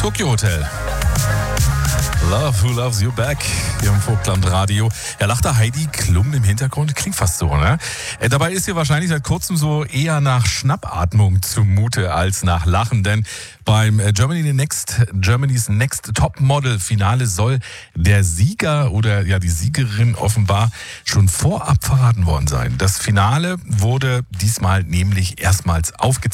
Tokyo Hotel. Love Who Loves You Back hier im Vogtland Radio. Ja, lacht da Heidi Klum im Hintergrund? Klingt fast so, ne? Dabei ist hier wahrscheinlich seit kurzem so eher nach Schnappatmung zumute als nach Lachen, denn beim Germany's Next Top Model Finale soll der Sieger oder ja die Siegerin offenbar schon vorab verraten worden sein. Das Finale wurde diesmal nämlich erstmals aufgezeichnet.